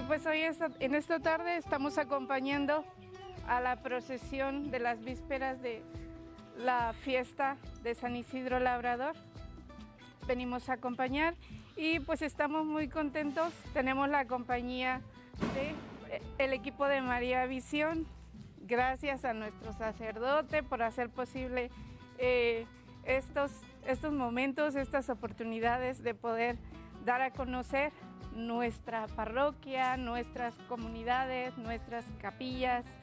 pues hoy en esta tarde estamos acompañando a la procesión de las vísperas de la fiesta de San Isidro Labrador. Venimos a acompañar y pues estamos muy contentos. Tenemos la compañía del equipo de María Visión. Gracias a nuestro sacerdote por hacer posible estos momentos, estas oportunidades de poder dar a conocer nuestra parroquia, nuestras comunidades, nuestras capillas,